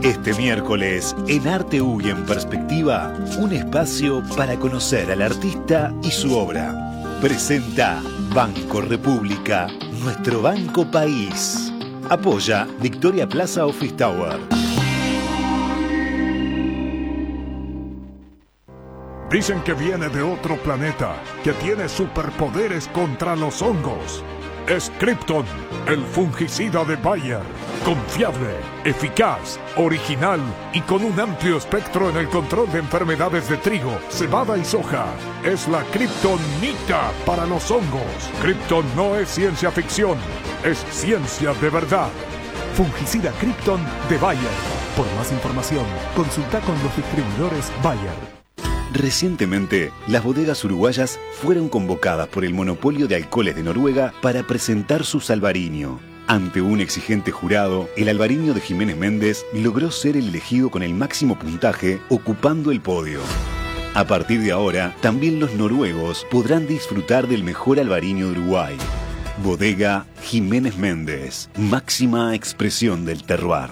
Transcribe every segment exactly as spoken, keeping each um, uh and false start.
Este miércoles, en Arte U y en Perspectiva, un espacio para conocer al artista y su obra. Presenta Banco República, nuestro banco país. Apoya Victoria Plaza Office Tower. Dicen que viene de otro planeta, que tiene superpoderes contra los hongos. Es Krypton, el fungicida de Bayer. Confiable, eficaz, original y con un amplio espectro en el control de enfermedades de trigo, cebada y soja. Es la Kryptonita para los hongos. Krypton no es ciencia ficción, es ciencia de verdad. Fungicida Krypton de Bayer. Por más información, consulta con los distribuidores Bayer. Recientemente, las bodegas uruguayas fueron convocadas por el monopolio de alcoholes de Noruega para presentar su Albariño. Ante un exigente jurado, el Albariño de Jiménez Méndez logró ser el elegido con el máximo puntaje, ocupando el podio. A partir de ahora, también los noruegos podrán disfrutar del mejor Albariño de Uruguay. Bodega Jiménez Méndez, máxima expresión del terroir.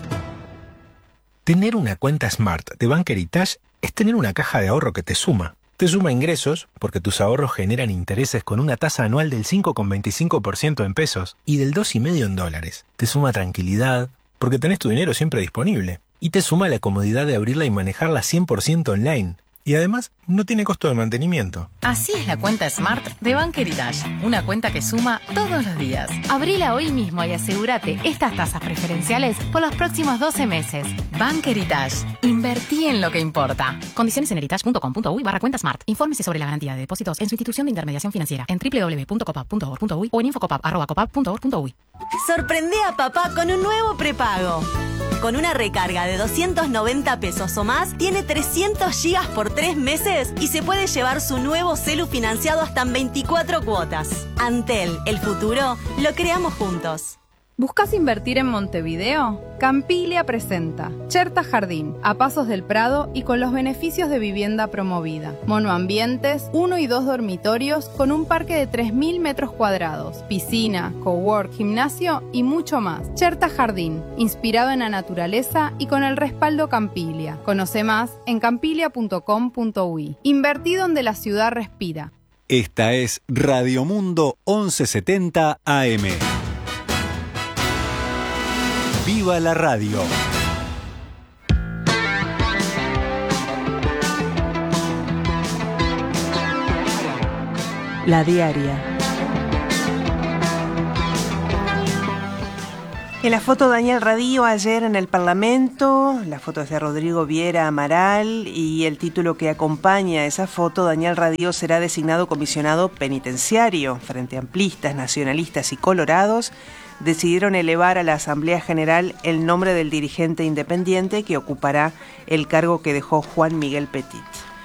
Tener una cuenta Smart de Bank Heritage es tener una caja de ahorro que te suma. Te suma ingresos, porque tus ahorros generan intereses con una tasa anual del cinco coma veinticinco por ciento en pesos y del dos coma cinco por ciento en dólares. Te suma tranquilidad, porque tenés tu dinero siempre disponible. Y te suma la comodidad de abrirla y manejarla cien por ciento online. Y además, no tiene costo de mantenimiento. Así es la cuenta Smart de Bank Heritage. Una cuenta que suma todos los días. Abrila hoy mismo y asegúrate estas tasas preferenciales por los próximos doce meses. Bank Heritage. Invertí en lo que importa. Condiciones en heritage punto com punto uy barra cuenta Smart. Infórmese sobre la garantía de depósitos en su institución de intermediación financiera en doble u doble u doble u punto copap punto org punto uy o en infocopap arroba copap punto org punto uy. Sorprende a papá con un nuevo prepago. Con una recarga de doscientos noventa pesos o más, tiene trescientos gigas por tres meses y se puede llevar su nuevo celu financiado hasta en veinticuatro cuotas. Antel, el futuro, lo creamos juntos. ¿Buscas invertir en Montevideo? Campiglia presenta Cherta Jardín, a pasos del Prado y con los beneficios de vivienda promovida. Monoambientes, uno y dos dormitorios con un parque de tres mil metros cuadrados, piscina, cowork, gimnasio y mucho más. Cherta Jardín, inspirado en la naturaleza y con el respaldo Campiglia. Conoce más en campiglia punto com punto uy. Invertí donde la ciudad respira. Esta es Radio Mundo once setenta A M. ¡Viva la radio! La diaria. En la foto Daniel Radío ayer en el Parlamento, la foto es de Rodrigo Viera Amaral y el título que acompaña esa foto, Daniel Radío será designado comisionado penitenciario. Frente amplistas, nacionalistas y colorados decidieron elevar a la Asamblea General el nombre del dirigente independiente que ocupará el cargo que dejó Juan Miguel Petit.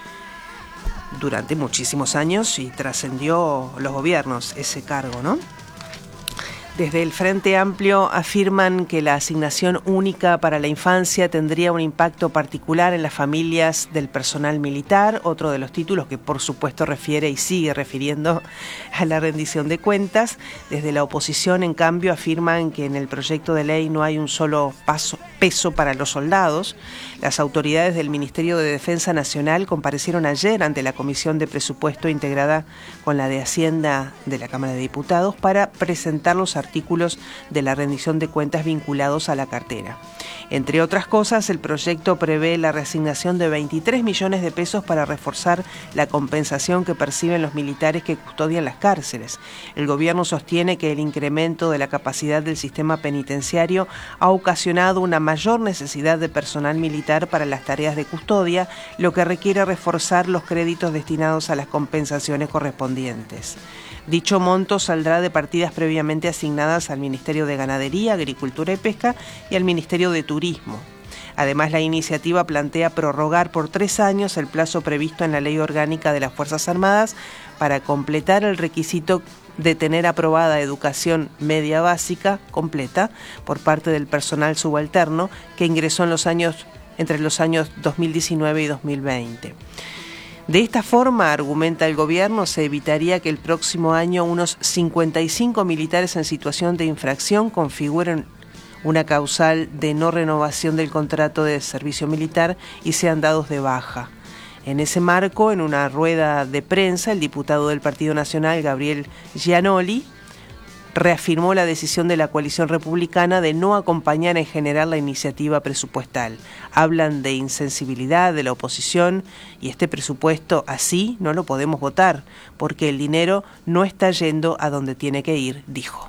Durante muchísimos años y trascendió los gobiernos ese cargo, ¿no? Desde el Frente Amplio afirman que la asignación única para la infancia tendría un impacto particular en las familias del personal militar, otro de los títulos que por supuesto refiere y sigue refiriendo a la rendición de cuentas. Desde la oposición, en cambio, afirman que en el proyecto de ley no hay un solo paso, peso para los soldados. Las autoridades del Ministerio de Defensa Nacional comparecieron ayer ante la Comisión de Presupuesto integrada con la de Hacienda de la Cámara de Diputados para presentar los artículos de la rendición de cuentas vinculados a la cartera. Entre otras cosas, el proyecto prevé la reasignación de veintitrés millones de pesos para reforzar la compensación que perciben los militares que custodian las cárceles. El gobierno sostiene que el incremento de la capacidad del sistema penitenciario ha ocasionado una mayor necesidad de personal militar para las tareas de custodia, lo que requiere reforzar los créditos destinados a las compensaciones correspondientes. Dicho monto saldrá de partidas previamente asignadas al Ministerio de Ganadería, Agricultura y Pesca y al Ministerio de Turismo. Además, la iniciativa plantea prorrogar por tres años el plazo previsto en la Ley Orgánica de las Fuerzas Armadas para completar el requisito de tener aprobada educación media básica completa por parte del personal subalterno que ingresó en los años, entre los años dos mil diecinueve y dos mil veinte. De esta forma, argumenta el gobierno, se evitaría que el próximo año unos cincuenta y cinco militares en situación de infracción configuren una causal de no renovación del contrato de servicio militar y sean dados de baja. En ese marco, en una rueda de prensa, el diputado del Partido Nacional, Gabriel Gianoli, reafirmó la decisión de la coalición republicana de no acompañar en general la iniciativa presupuestal. Hablan de insensibilidad de la oposición y este presupuesto así no lo podemos votar porque el dinero no está yendo a donde tiene que ir, dijo.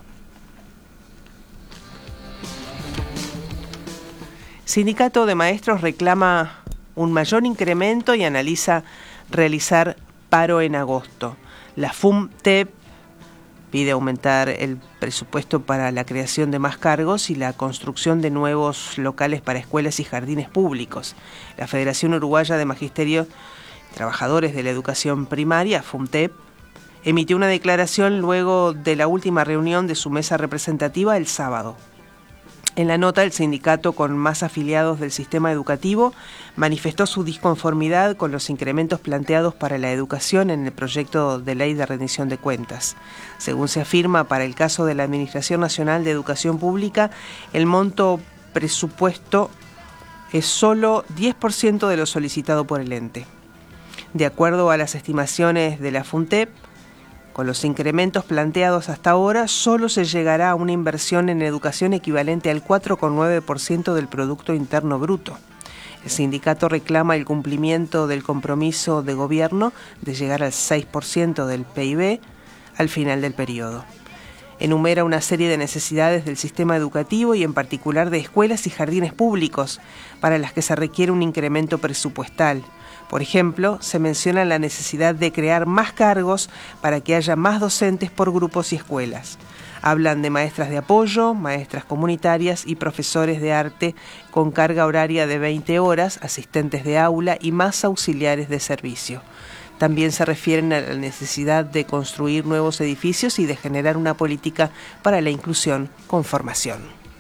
Sindicato de Maestros reclama un mayor incremento y analiza realizar paro en agosto. La FUMTEP pide aumentar el presupuesto para la creación de más cargos y la construcción de nuevos locales para escuelas y jardines públicos. La Federación Uruguaya de Magisterio Trabajadores de la Educación Primaria, FUMTEP, emitió una declaración luego de la última reunión de su mesa representativa el sábado. En la nota, el sindicato con más afiliados del sistema educativo manifestó su disconformidad con los incrementos planteados para la educación en el proyecto de ley de rendición de cuentas. Según se afirma, para el caso de la Administración Nacional de Educación Pública, el monto presupuesto es solo diez por ciento de lo solicitado por el ente. De acuerdo a las estimaciones de la FUMTEP, con los incrementos planteados hasta ahora, solo se llegará a una inversión en educación equivalente al cuatro coma nueve por ciento del Producto Interno Bruto. El sindicato reclama el cumplimiento del compromiso de gobierno de llegar al seis por ciento del P I B al final del periodo. Enumera una serie de necesidades del sistema educativo y en particular de escuelas y jardines públicos, para las que se requiere un incremento presupuestal. Por ejemplo, se menciona la necesidad de crear más cargos para que haya más docentes por grupos y escuelas. Hablan de maestras de apoyo, maestras comunitarias y profesores de arte con carga horaria de veinte horas, asistentes de aula y más auxiliares de servicio. También se refieren a la necesidad de construir nuevos edificios y de generar una política para la inclusión con formación.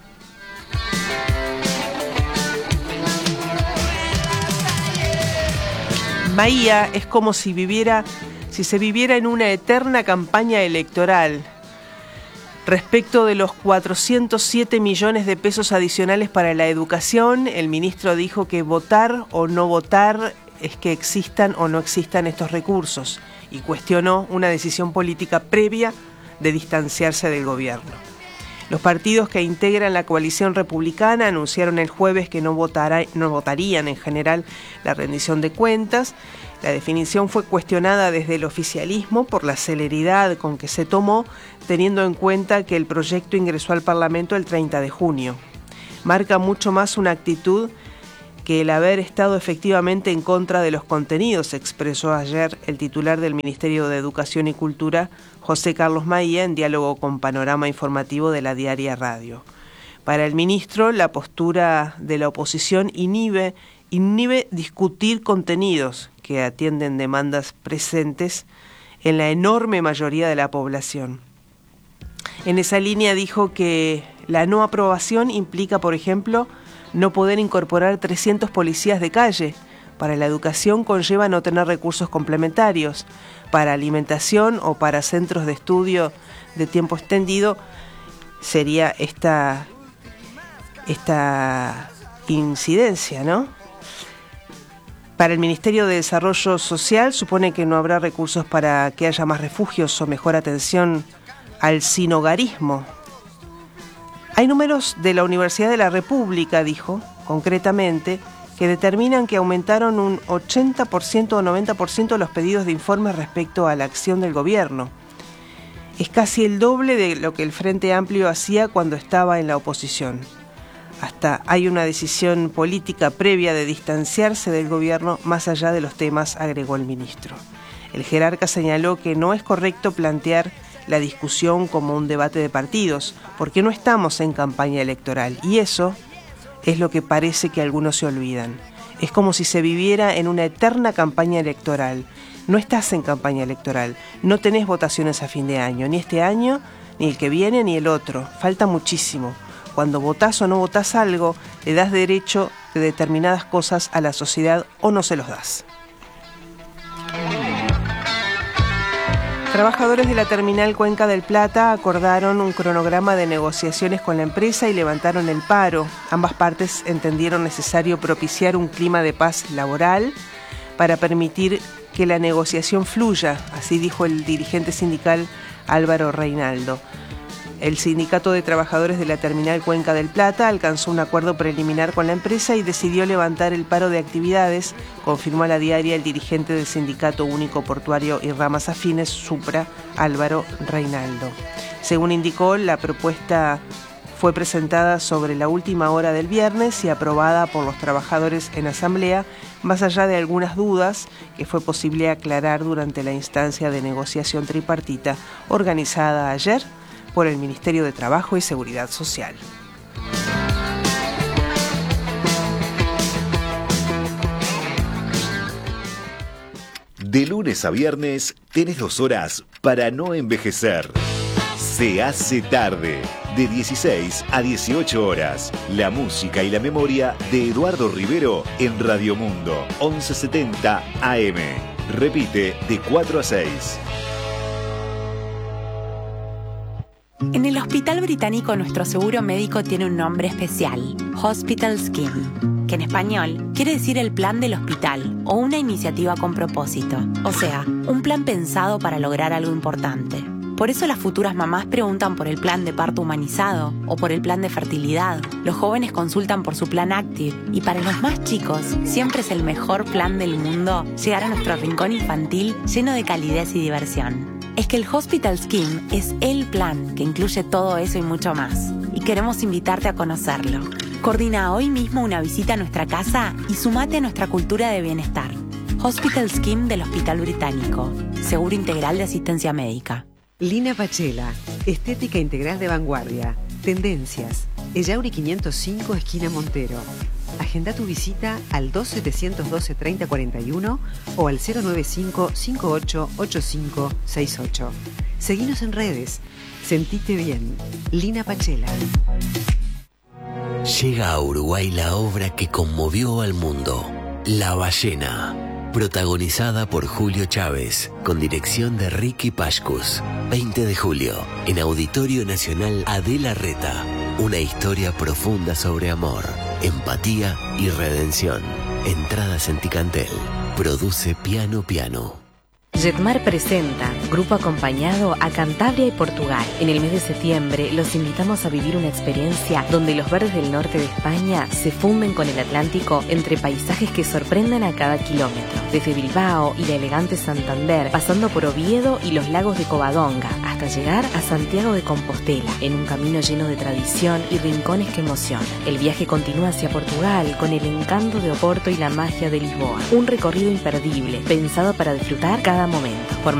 Bahía es como si viviera, si se viviera en una eterna campaña electoral. Respecto de los cuatrocientos siete millones de pesos adicionales para la educación, el ministro dijo que votar o no votar es que existan o no existan estos recursos y cuestionó una decisión política previa de distanciarse del gobierno. Los partidos que integran la coalición republicana anunciaron el jueves que no, votará, no votarían en general la rendición de cuentas. La definición fue cuestionada desde el oficialismo por la celeridad con que se tomó, teniendo en cuenta que el proyecto ingresó al Parlamento el treinta de junio. Marca mucho más una actitud que el haber estado efectivamente en contra de los contenidos, expresó ayer el titular del Ministerio de Educación y Cultura, José Carlos Maía, en diálogo con Panorama Informativo de la Diaria Radio. Para el ministro, la postura de la oposición inhibe, inhibe discutir contenidos que atienden demandas presentes en la enorme mayoría de la población. En esa línea dijo que la no aprobación implica, por ejemplo, no poder incorporar trescientos policías de calle. Para la educación conlleva no tener recursos complementarios. Para alimentación o para centros de estudio de tiempo extendido sería esta, esta incidencia, ¿no? Para el Ministerio de Desarrollo Social supone que no habrá recursos para que haya más refugios o mejor atención al sinhogarismo. Hay números de la Universidad de la República, dijo, concretamente, que determinan que aumentaron un ochenta por ciento o noventa por ciento los pedidos de informes respecto a la acción del gobierno. Es casi el doble de lo que el Frente Amplio hacía cuando estaba en la oposición. Hasta hay una decisión política previa de distanciarse del gobierno más allá de los temas, agregó el ministro. El jerarca señaló que no es correcto plantear la discusión como un debate de partidos, porque no estamos en campaña electoral, y eso es lo que parece que algunos se olvidan. Es como si se viviera en una eterna campaña electoral. No estás en campaña electoral, no tenés votaciones a fin de año, ni este año, ni el que viene, ni el otro. Falta muchísimo. Cuando votás o no votás algo, le das derecho de determinadas cosas a la sociedad o no se los das. Trabajadores de la terminal Cuenca del Plata acordaron un cronograma de negociaciones con la empresa y levantaron el paro. Ambas partes entendieron necesario propiciar un clima de paz laboral para permitir que la negociación fluya, así dijo el dirigente sindical Álvaro Reinaldo. El Sindicato de Trabajadores de la Terminal Cuenca del Plata alcanzó un acuerdo preliminar con la empresa y decidió levantar el paro de actividades, confirmó a la diaria el dirigente del Sindicato Único Portuario y Ramas Afines, Supra, Álvaro Reinaldo. Según indicó, la propuesta fue presentada sobre la última hora del viernes y aprobada por los trabajadores en asamblea, más allá de algunas dudas que fue posible aclarar durante la instancia de negociación tripartita organizada ayer por el Ministerio de Trabajo y Seguridad Social. De lunes a viernes tenés dos horas para no envejecer. Se hace tarde, de dieciséis a dieciocho horas. La música y la memoria de Eduardo Rivero en Radio Mundo, once setenta A M. Repite de cuatro a seis. En el Hospital Británico nuestro seguro médico tiene un nombre especial, Hospital Scheme, que en español quiere decir el plan del hospital o una iniciativa con propósito, o sea, un plan pensado para lograr algo importante. Por eso las futuras mamás preguntan por el plan de parto humanizado o por el plan de fertilidad. Los jóvenes consultan por su plan Active y para los más chicos siempre es el mejor plan del mundo llegar a nuestro rincón infantil lleno de calidez y diversión. Es que el Hospital Scheme es el plan que incluye todo eso y mucho más. Y queremos invitarte a conocerlo. Coordina hoy mismo una visita a nuestra casa y sumate a nuestra cultura de bienestar. Hospital Scheme del Hospital Británico. Seguro integral de asistencia médica. Lina Pachela. Estética integral de vanguardia. Tendencias. Ellauri quinientos cinco, esquina Montero. Agenda tu visita al dos setecientos doce treinta cuarenta y uno o al cero noventa y cinco cincuenta y ocho ochenta y cinco sesenta y ocho. Seguinos en redes. Sentite bien. Lina Pachela. Llega a Uruguay la obra que conmovió al mundo, La Ballena. Protagonizada por Julio Chávez, con dirección de Ricky Pashkus. veinte de julio, en Auditorio Nacional Adela Reta. Una historia profunda sobre amor, empatía y redención. Entradas en Ticantel. Produce Piano Piano. Jetmar presenta, grupo acompañado a Cantabria y Portugal. En el mes de septiembre los invitamos a vivir una experiencia donde los verdes del norte de España se funden con el Atlántico entre paisajes que sorprenden a cada kilómetro. Desde Bilbao y la elegante Santander, pasando por Oviedo y los lagos de Covadonga, hasta llegar a Santiago de Compostela, en un camino lleno de tradición y rincones que emocionan. El viaje continúa hacia Portugal con el encanto de Oporto y la magia de Lisboa. Un recorrido imperdible, pensado para disfrutar cada momento. Por